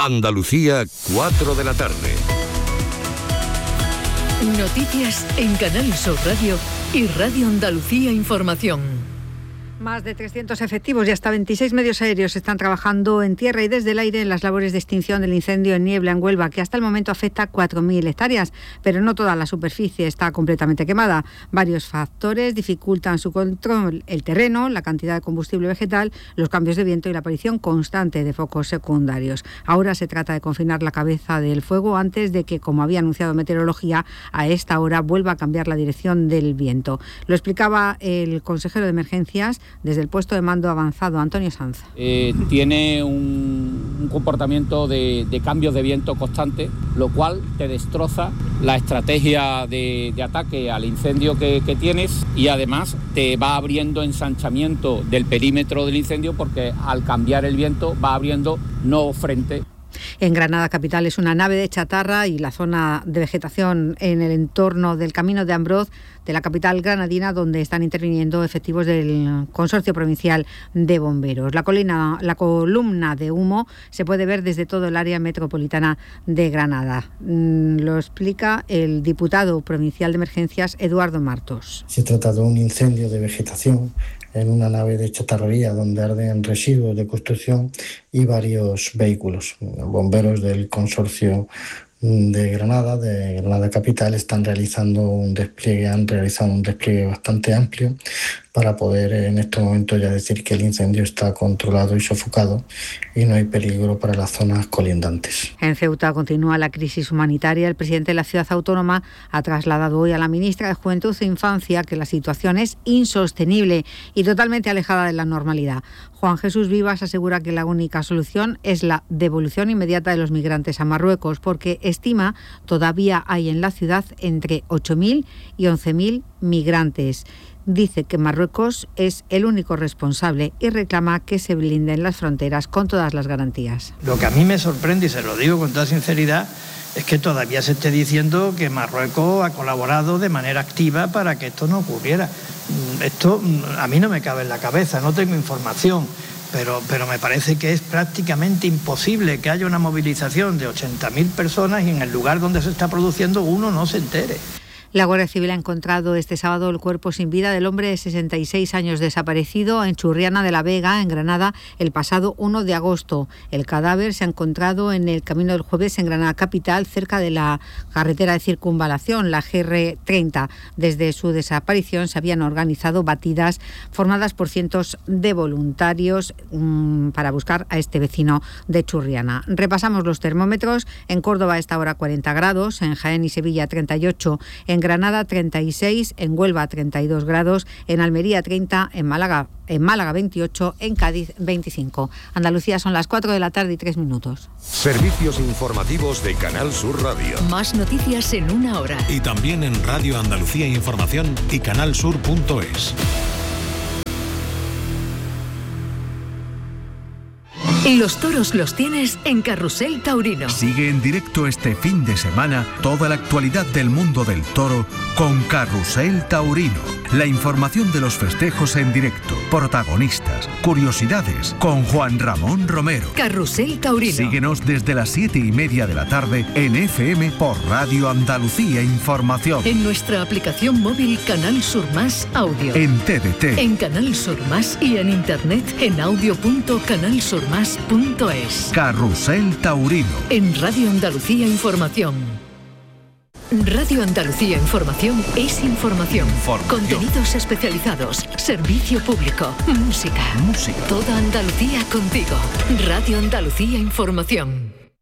Andalucía, 4 de la tarde. Noticias en Canal Sur Radio y Radio Andalucía Información. Más de 300 efectivos y hasta 26 medios aéreos están trabajando en tierra y desde el aire en las labores de extinción del incendio en Niebla, en Huelva, que hasta el momento afecta 4.000 hectáreas, pero no toda la superficie está completamente quemada. Varios factores dificultan su control: el terreno, la cantidad de combustible vegetal, los cambios de viento y la aparición constante de focos secundarios. Ahora se trata de confinar la cabeza del fuego antes de que, como había anunciado Meteorología, a esta hora vuelva a cambiar la dirección del viento. Lo explicaba el consejero de Emergencias desde el puesto de mando avanzado, Antonio Sanz. Tiene un comportamiento de cambios de viento constante, lo cual te destroza la estrategia de ataque al incendio que tienes, y además te va abriendo ensanchamiento del perímetro del incendio, porque al cambiar el viento va abriendo nuevo frente. En Granada capital es una nave de chatarra y la zona de vegetación en el entorno del Camino de Ambroz de la capital granadina, donde están interviniendo efectivos del Consorcio Provincial de Bomberos. La columna de humo se puede ver desde todo el área metropolitana de Granada. Lo explica el diputado provincial de Emergencias, Eduardo Martos. Se trata de un incendio de vegetación en una nave de chatarrería donde arden residuos de construcción y varios vehículos. Bomberos del Consorcio de Granada Capital, han realizado un despliegue bastante amplio para poder en este momento ya decir que el incendio está controlado y sofocado y no hay peligro para las zonas colindantes. En Ceuta continúa la crisis humanitaria. El presidente de la ciudad autónoma ha trasladado hoy a la ministra de Juventud e Infancia que la situación es insostenible y totalmente alejada de la normalidad. Juan Jesús Vivas asegura que la única solución es la devolución inmediata de los migrantes a Marruecos, porque estima todavía hay en la ciudad entre 8.000 y 11.000 migrantes. Dice que Marruecos es el único responsable y reclama que se blinden las fronteras con todas las garantías. Lo que a mí me sorprende, y se lo digo con toda sinceridad, es que todavía se esté diciendo que Marruecos ha colaborado de manera activa para que esto no ocurriera. Esto a mí no me cabe en la cabeza, no tengo información, pero me parece que es prácticamente imposible que haya una movilización de 80.000 personas y en el lugar donde se está produciendo uno no se entere. La Guardia Civil ha encontrado este sábado el cuerpo sin vida del hombre de 66 años desaparecido en Churriana de la Vega, en Granada, el pasado 1 de agosto. El cadáver se ha encontrado en el Camino del Jueves en Granada capital, cerca de la carretera de circunvalación, la GR30. Desde su desaparición se habían organizado batidas formadas por cientos de voluntarios para buscar a este vecino de Churriana. Repasamos los termómetros. En Córdoba a esta hora 40 grados, en Jaén y Sevilla 38, en Granada 36, en Huelva 32 grados, en Almería 30, en Málaga 28, en Cádiz 25. Andalucía, son las 4 de la tarde y 3 minutos. Servicios informativos de Canal Sur Radio. Más noticias en una hora. Y también en Radio Andalucía Información y canalsur.es. Los toros los tienes en Carrusel Taurino. Sigue en directo este fin de semana toda la actualidad del mundo del toro con Carrusel Taurino. La información de los festejos en directo, protagonistas, curiosidades, con Juan Ramón Romero. Carrusel Taurino. Síguenos desde las 7:30 de la tarde en FM por Radio Andalucía Información. En nuestra aplicación móvil Canal Sur Más Audio. En TDT. En Canal Sur Más y en internet en audio.canalsurmas.es. Carrusel Taurino. En Radio Andalucía Información. Radio Andalucía Información es información. Contenidos especializados, servicio público, música. Toda Andalucía contigo. Radio Andalucía Información.